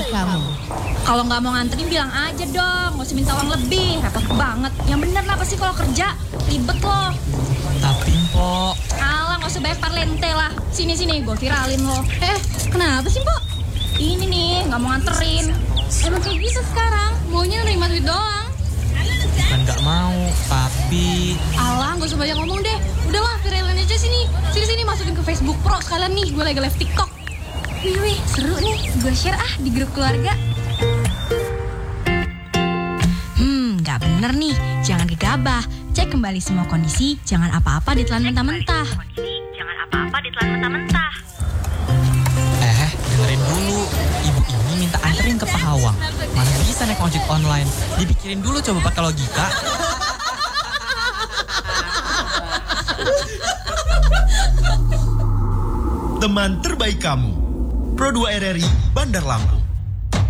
baik kamu. Kalau nggak mau nganterin bilang aja dong, nggak usah minta uang lebih, repot banget. Yang bener lah pasti kalau kerja, ribet loh. Tapi Mpok, Alah, nggak usah banyak parlente lah. Sini, gue viralin lo. Kenapa sih, Mpok? Ini nih, nggak mau nganterin. Emang kayak gitu sekarang, maunya nerima duit doang. bukan nggak mau, tapi... Alah, gak usah banyak ngomong deh. Udahlah, viralin aja sini. Sini, masukin ke Facebook Pro sekalian nih, gue lagi live TikTok. Wih, seru nih, gue share di grup keluarga. Nggak bener nih, jangan gegabah. Cek kembali semua kondisi, jangan apa-apa ditelan mentah-mentah. Dengerin dulu. Ibu ini minta anterin ke Pahawang. Mana bisa naik ojek online? Dipikirin dulu coba pakai logika. Teman terbaik kamu. Pro 2 RRI Bandar Lampung.